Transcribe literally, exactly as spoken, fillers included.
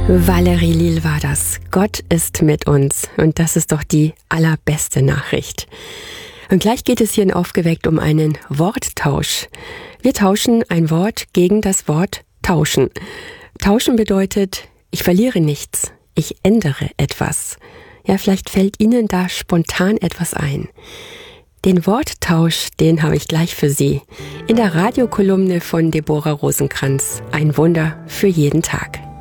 Valerie Lil war das. Gott ist mit uns. Und das ist doch die allerbeste Nachricht. Und gleich geht es hier in Aufgeweckt um einen Worttausch. Wir tauschen ein Wort gegen das Wort tauschen. Tauschen bedeutet, ich verliere nichts, ich ändere etwas. Ja, vielleicht fällt Ihnen da spontan etwas ein. Den Worttausch, den habe ich gleich für Sie. In der Radiokolumne von Deborah Rosenkranz. Ein Wunder für jeden Tag.